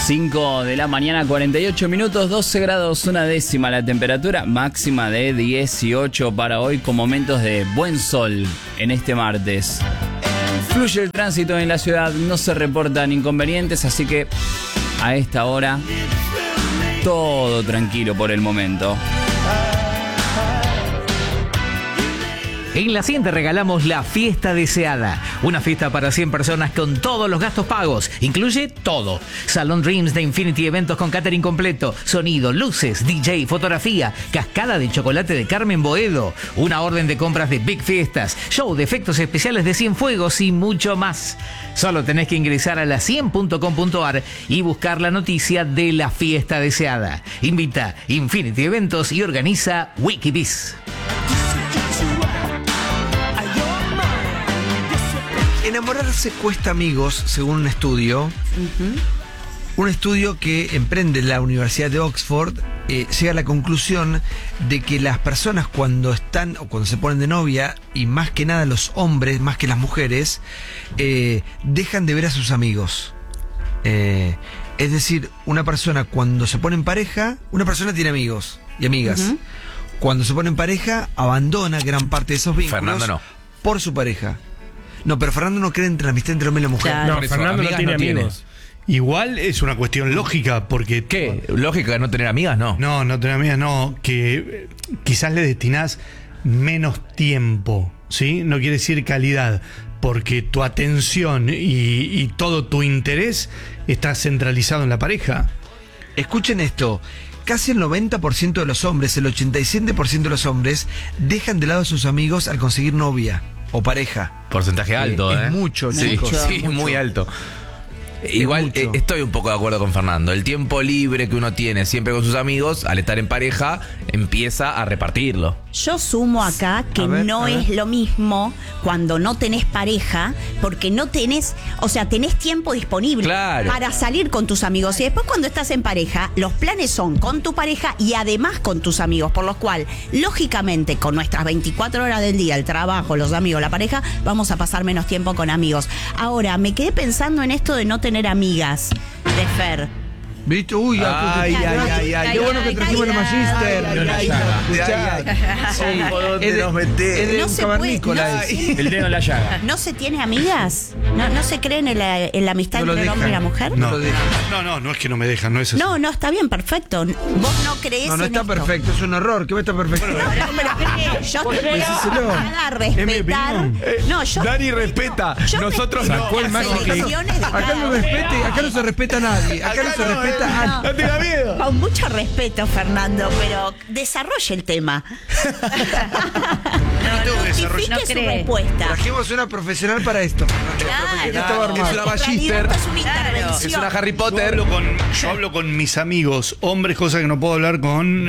5 de la mañana, 48 minutos, 12 grados, una décima la temperatura, máxima de 18 para hoy, con momentos de buen sol en este martes. Fluye el tránsito en la ciudad, no se reportan inconvenientes, así que a esta hora todo tranquilo por el momento. En la 100 te regalamos la fiesta deseada. Una fiesta para 100 personas con todos los gastos pagos. Incluye todo. Salón Dreams de Infinity, eventos con catering completo, sonido, luces, DJ, fotografía, cascada de chocolate de Carmen Boedo, una orden de compras de Big Fiestas, show de efectos especiales de Cienfuegos y mucho más. Solo tenés que ingresar a la100.com.ar y buscar la noticia de la fiesta deseada. Invita Infinity Eventos y organiza Wikibiz. Enamorarse cuesta, amigos, según un estudio. Un estudio que emprende la Universidad de Oxford llega a la conclusión de que las personas cuando están o cuando se ponen de novia, y más que nada los hombres, más que las mujeres, dejan de ver a sus amigos. Es decir, una persona cuando se pone en pareja, una persona tiene amigos y amigas. Cuando se pone en pareja, abandona gran parte de esos vínculos. Fernando no. Por su pareja. No, pero Fernando no cree en la amistad entre hombre y la mujer. Claro. Por eso, Fernando no amigas tiene no tiene. amigos. Igual es una cuestión lógica porque... ¿Qué? ¿Lógica no tener amigas? No. No tener amigas, no. Que quizás le destinás menos tiempo, ¿sí? No quiere decir calidad, porque tu atención y todo tu interés está centralizado en la pareja. Escuchen esto. Casi el 90% de los hombres, el 87% de los hombres, dejan de lado a sus amigos al conseguir novia o pareja. Porcentaje alto, Es mucho, Sí, chicos. sí, Mucho. muy alto. Igual mucho. estoy un poco de acuerdo con Fernando. El tiempo libre que uno tiene siempre con sus amigos, al estar en pareja, empieza a repartirlo. Yo sumo acá que A ver, no a ver. es lo mismo cuando no tenés pareja, porque no tenés, o sea, tenés tiempo disponible Claro. para salir con tus amigos. Y después cuando estás en pareja, los planes son con tu pareja y además con tus amigos, por lo cual, lógicamente, con nuestras 24 horas del día, el trabajo, los amigos, la pareja, vamos a pasar menos tiempo con amigos. Ahora, me quedé pensando en esto de no tener amigas, de Fer. ¿Viste? Uy, Ay, qué bueno que trajimos la Magister. ¿Dónde nos metés? Es de No un se cavernícola. puede, El dedo en la llaga. ¿No se tiene amigas? ¿No se creen en la amistad No lo entre el hombre y la dejan. mujer? No lo dejan. No es que no me dejan, no es eso. No, está bien, perfecto. Vos no creés No en está esto. perfecto, es un error. ¿Qué va a estar perfecto? Yo te voy decíselo. a respetar. No, yo Dani respeta, yo nosotros respeto no. Sacó el las mágico que- elecciones de Acá cada no uno. acá no se respeta a nadie. Acá no se respeta a No tenga miedo. Con mucho respeto, Fernando, pero desarrolle el tema. Justifique No su cree. respuesta. Trajimos una profesional para esto. Claro. Estaba armado. Es una En realidad Magister. esto es una intervención. Es una Harry Yo Potter. hablo con mis amigos, hombres, cosa que no puedo hablar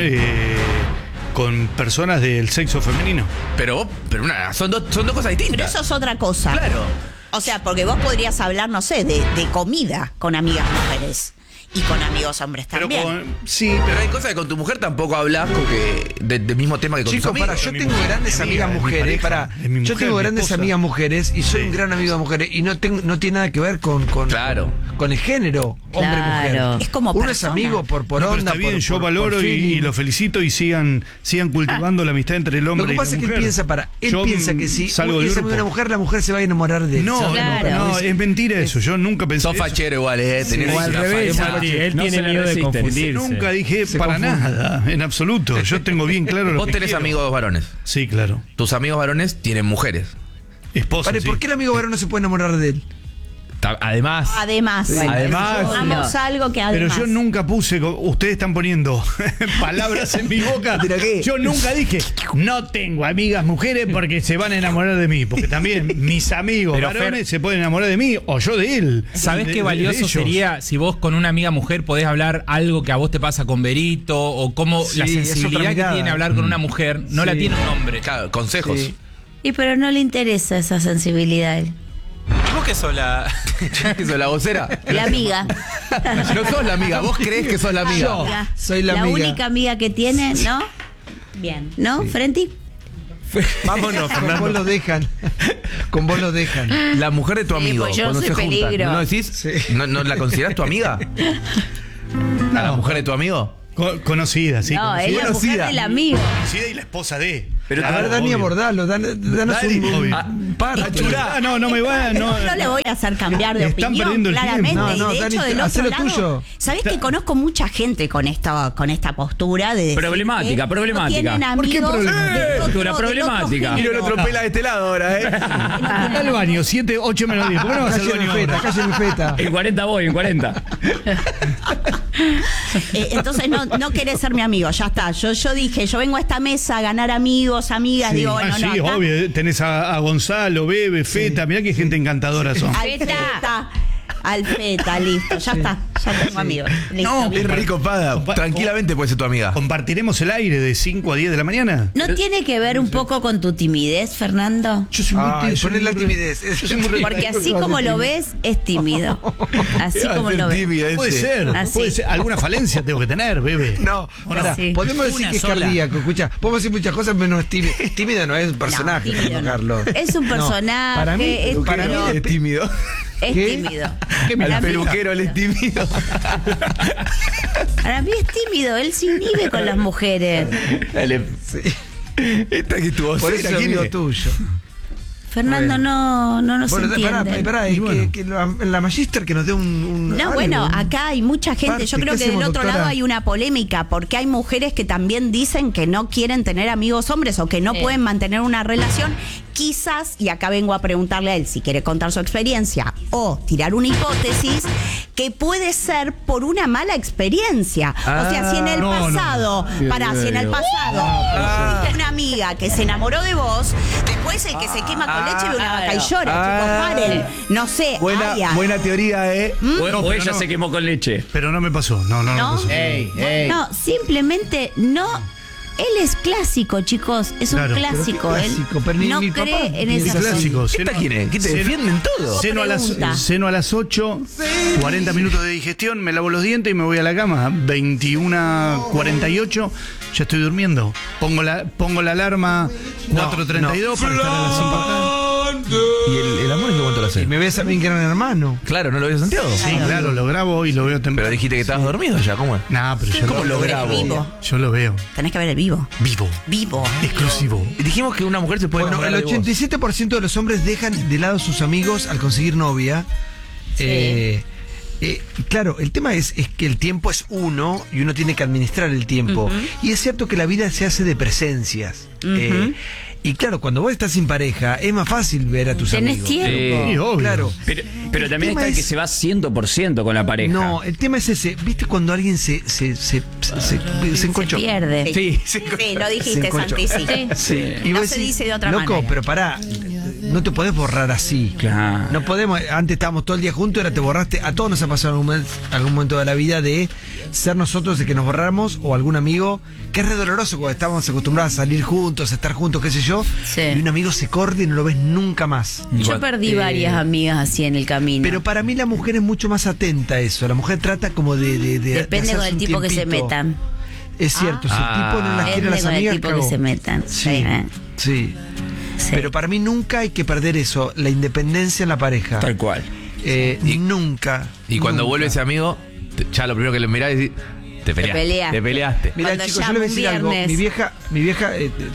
con personas del sexo femenino. Pero son dos cosas Pero distintas. eso es otra cosa. Claro. O sea, porque vos podrías hablar, no sé, de comida con amigas mujeres y con amigos hombres Pero también. sí, Pero hay cosas que con tu mujer tampoco hablas porque del mismo tema que con Chicos, tus amigos. yo mi tengo mujer, grandes mi amiga, amigas es mi mujeres. pareja, es mi Yo mujer, tengo mi grandes esposa. amigas mujeres y soy Sí. un gran amigo de mujeres. Y no tiene nada que ver con Claro. con el género hombre-mujer. Claro. Es como Uno es persona. amigo por No, pero onda. está bien, por- yo por- valoro por feeling. y lo felicito y sigan cultivando la amistad entre el hombre Lo que y la pasa es que mujer. él piensa que si salgo él del es amigo de grupo. una mujer, la mujer se va a enamorar de él. No, ¿sabes? Claro. no, es mentira eso. Yo nunca pensé Sos eso. fachero igual, tenés o al una revés, facha. Mati, él No tiene se le miedo de resiste. confundirse. Nunca dije Se para confunde. nada, en absoluto. Yo tengo bien claro lo Vos que tenés quiero. amigos varones. Sí, claro. Tus amigos varones tienen mujeres. Esposa, Vale, sí. ¿por qué el amigo varón no se puede enamorar de él? Además. Además, hagamos algo que Pero además. yo nunca puse, ustedes están poniendo palabras en mi boca. ¿Pero qué? Yo nunca dije, no tengo amigas mujeres porque se van a enamorar de mí. Porque también mis amigos Pero, varones Fer, se pueden enamorar de mí o yo de él. ¿Sabés De- qué de valioso ellos. sería si vos con una amiga mujer podés hablar algo que a vos te pasa con Berito o cómo Sí, la es otra sensibilidad que mirada. tiene hablar con una mujer no la Sí. tiene un hombre? Claro, consejos. Sí. Y pero no le interesa esa sensibilidad a él. ¿Vos qué sos la...? ¿Sos la vocera? La amiga. No sos la amiga, vos creés que sos la amiga. Soy la amiga. única amiga que tiene, ¿no? Bien. ¿No, Frenti? Vámonos, Con vos Fernando. lo dejan. Con vos lo dejan. La mujer de tu Sí, amigo, pues yo cuando soy se juntan, peligro. ¿no decís? Sí. ¿No la considerás tu amiga? ¿A la mujer de tu amigo? Conocida, sí. No, es la mujer Conocida. del amigo. Conocida y la esposa de. Pero A ver, Dani, obvio. abordalo. Danos Dale, un obvio. par. Ah, no me va. No, No le voy a hacer cambiar de Están opinión, perdiendo el claramente. tiempo. No, y de Dani, hecho, del hacé otro lo lado, tuyo. ¿sabés que conozco mucha gente con esta postura de decir Problemática, que problemática. No tienen ¿Por qué amigos problemática? del otro- Una del problemática. otro Y lo género. atropela de este lado ahora, Anda al baño, 7, 8 menos 10. ¿Por qué no vas al Calle baño en feta, ahora? calle en feta. En 40 voy, en 40. Entonces no querés ser mi amigo, ya está. Yo dije, yo vengo a esta mesa a ganar amigos, amigas, Sí, digo, bueno, sí, no, acá- obvio. Tenés a Gonzalo, Bebe, Feta. Mirá qué gente encantadora son. Al feta, listo, ya está, ya tengo amigos. Listo, No, bien. Es rico, pada. Tranquilamente puede ser tu amiga. ¿Compartiremos el aire de 5 a 10 de la mañana? ¿No tiene que ver un poco con tu timidez, Fernando? Yo soy Ay, soy poné la muy- timidez. Porque así como lo ves, es tímido. Así como lo ves. Puede ser, Así. puede ser. Alguna falencia tengo que tener, Bebe. No, pará, Sí. podemos decir Una que es sola. cardíaco. Escucha, podemos decir muchas cosas, menos tímido. Tímido no es un personaje, tímido no. Carlos. Es un No, personaje, para mí, es, para mí pero Es tímido. es ¿Qué? tímido. Al peluquero él es tímido. Para mí es tímido, él se inhibe con las mujeres. Dale. Esta que tu por vocera, eso es ¿quién amigo es? tuyo. Fernando no nos Bueno, entiende. pará, que la Magister que nos dé un No, algo, bueno, un- acá hay mucha gente. parte. Yo creo ¿Qué que del hacemos, otro doctora? lado hay una polémica, porque hay mujeres que también dicen que no quieren tener amigos hombres o que no Sí. pueden mantener una relación. Quizás, y acá vengo a preguntarle a él si quiere contar su experiencia o tirar una hipótesis, que puede ser por una mala experiencia. O sea, si en el no, pasado, si en el pasado tuviste una amiga que se enamoró de vos, después el que se quema con leche ve una vaca y llora, chicos, paren. No sé, Aya. Buena teoría, ¿eh? O ella no. se quemó con leche. Pero no me pasó. No me ¿No? pasó. No, simplemente no. Él es clásico, chicos. Es un Claro. clásico. Pero qué clásico, pero ni no mi cree papá en tiene esas Clásico. ¿Esta quién es? ¿Quién te defienden todo? Ceno a las 8, 40 minutos de digestión, me lavo los dientes y me voy a la cama. 21:48, ya estoy durmiendo. Pongo la alarma 4:32 para estar a las 5 acá. ¿Y el amor en qué momento lo hace? Y me ves a mí que era un hermano. Claro, ¿no lo habías Santiago? Sí, claro, lo grabo y lo veo temprano. Pero dijiste que estabas dormido ya, ¿cómo es? Nah, pero yo ¿Cómo lo grabo? Vivo. Yo lo veo. Tenés que ver el vivo. Vivo. Vivo. Exclusivo. Dijimos que una mujer se puede Bueno, enamorar el de vos. 87% de los hombres dejan de lado a sus amigos al conseguir novia. Claro, el tema es que el tiempo es uno y uno tiene que administrar el tiempo. Y es cierto que la vida se hace de presencias. Y claro, cuando vos estás sin pareja, es más fácil ver a tus Tenés amigos. tiempo. Sí, obvio. Claro. Pero también tema está el que es- se va 100% con la pareja. No, el tema es ese. ¿Viste cuando alguien se enconchó? Se pierde. Sí, Sí, lo se dijiste, enconchó. Santi, sí. Sí. Y No vos se decís, dice de otra loco, manera. pero pará, no te podés borrar así. Claro. No podemos, antes estábamos todo el día juntos, ahora te borraste. A todos nos ha pasado algún momento de la vida de ser nosotros de que nos borramos o algún amigo, que es re doloroso cuando estábamos acostumbrados a salir juntos, a estar juntos, qué sé yo, Sí. y un amigo se corta y no lo ves nunca más. Yo perdí varias amigas así en el camino. Pero para mí la mujer es mucho más atenta a eso. La mujer trata como de Depende hacerse con el un tipo que se tiempito. metan. Es cierto, si el tipo no las quiere a Depende las con el amigas, tipo que cagó. se metan. Sí, sí. Sí. Pero para mí nunca hay que perder eso, la independencia en la pareja. Tal cual. Nunca. Y cuando nunca. vuelve ese amigo, ya lo primero que le mirás es decir, te peleaste. peleas. Te peleaste. Mira, Cuando chicos, yo llama le voy a un decir algo. viernes. Mi vieja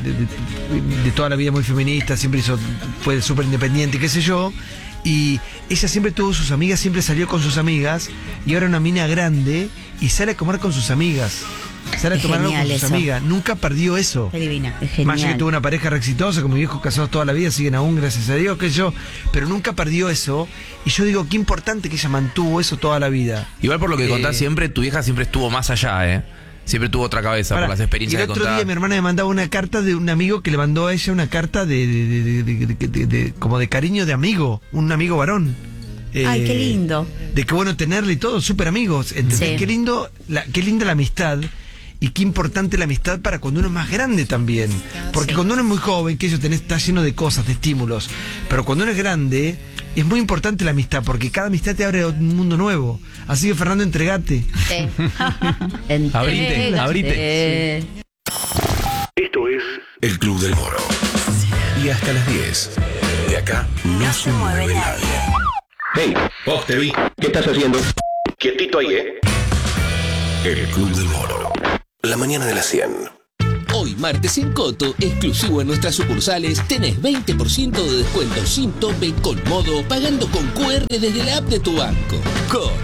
de toda la vida muy feminista, siempre fue súper independiente, qué sé yo. Y ella siempre tuvo sus amigas, siempre salió con sus amigas. Y ahora una mina grande y sale a comer con sus amigas. Sale a Es tomar algo con genial sus eso. amigas. Nunca perdió eso. Qué divina. Es Más allá que genial. tuvo una pareja re exitosa, con mis viejos casados toda la vida, siguen aún, gracias a Dios, qué sé yo. Pero nunca perdió eso. Y yo digo, qué importante que ella mantuvo eso toda la vida. Igual por lo que contás siempre, tu vieja siempre estuvo más allá, ¿eh? Siempre tuvo otra cabeza Pará, por las experiencias y que el otro contaba. día mi hermana me mandaba una carta de un amigo que le mandó a ella una carta como de cariño de amigo, un amigo varón. Ay, qué lindo. De qué bueno tenerle y todo, súper amigos. ¿Entendés? Sí. Qué linda la amistad. Y qué importante la amistad para cuando uno es más grande también. Porque cuando uno es muy joven, que está lleno de cosas, de estímulos. Pero cuando uno es grande, es muy importante la amistad, porque cada amistad te abre un mundo nuevo. Así que, Fernando, entregate. Sí. Abrite, abrite. Sí. Esto es El Club del Moro. media hasta las 10. De acá no se mueve nadie. Hey, vos te vi. ¿Qué estás haciendo? Quietito ahí, ¿eh? El Club del Moro. La mañana de las 100. Hoy martes en Coto, exclusivo en nuestras sucursales, tenés 20% de descuento sin tope con modo, pagando con QR desde la app de tu banco. Coto.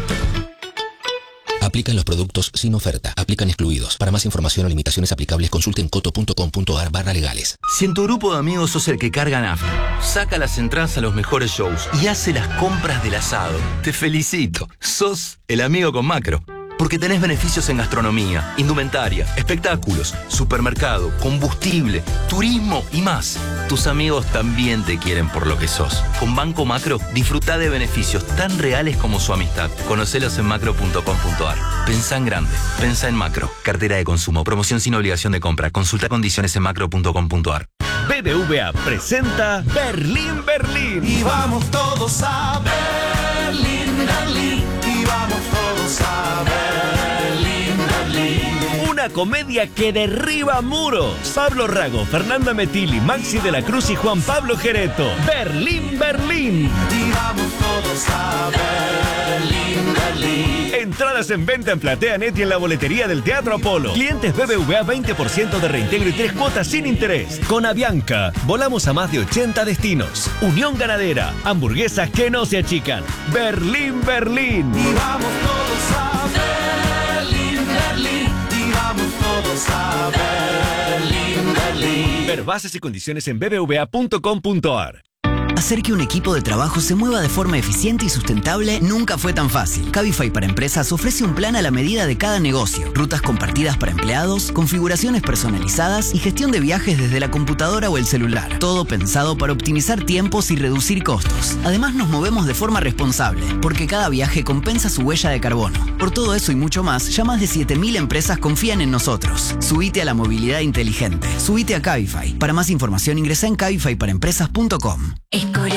Aplican los productos sin oferta. Aplican excluidos. Para más información o limitaciones aplicables, consulten coto.com.ar/legales. Si en tu grupo de amigos sos el que carga nafta, saca las entradas a los mejores shows y hace las compras del asado, te felicito. Sos el amigo con Macro. Porque tenés beneficios en gastronomía, indumentaria, espectáculos, supermercado, combustible, turismo y más. Tus amigos también te quieren por lo que sos. Con Banco Macro, disfrutá de beneficios tan reales como su amistad. Conocelos en macro.com.ar. Pensá en grande. Pensá en Macro. Cartera de consumo. Promoción sin obligación de compra. Consulta condiciones en macro.com.ar. BBVA presenta Berlín, Berlín. Y vamos todos a Berlín, Berlín. Y vamos todos a Berlín, Berlín. Una comedia que derriba muros. Pablo Rago, Fernanda Metilli, Maxi de la Cruz y Juan Pablo Gereto. Berlín, Berlín. Y vamos todos a Berlín, Berlín. Entradas en venta en PlateaNet y en la boletería del Teatro Apolo. Clientes BBVA 20% de reintegro y 3 cuotas sin interés. Con Avianca, volamos a más de 80 destinos. Unión Ganadera, hamburguesas que no se achican. Berlín, Berlín. Y vamos todos a Berlín, Berlín. Y vamos todos a Berlín, Berlín. Ver bases y condiciones en bbva.com.ar. Hacer que un equipo de trabajo se mueva de forma eficiente y sustentable nunca fue tan fácil. Cabify para Empresas ofrece un plan a la medida de cada negocio, rutas compartidas para empleados, configuraciones personalizadas y gestión de viajes desde la computadora o el celular. Todo pensado para optimizar tiempos y reducir costos. Además nos movemos de forma responsable, porque cada viaje compensa su huella de carbono. Por todo eso y mucho más, ya más de 7.000 empresas confían en nosotros. Subite a la movilidad inteligente. Subite a Cabify. Para más información ingresa en cabifyparaempresas.com. Escorial.